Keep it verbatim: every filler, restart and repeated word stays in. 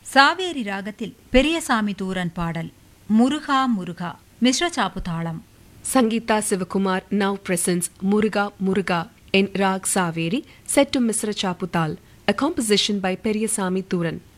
சாவேரி ராகத்தில் பெரியசாமி தூரன் பாடல் முருகா முருகா மிஸ்ர சாப்பு தாளம். Sangeeta Sivakumar now presents Muruga Muruga in Rag Saveri set to Misra Chaputal, a composition by Periyasamy Thuran.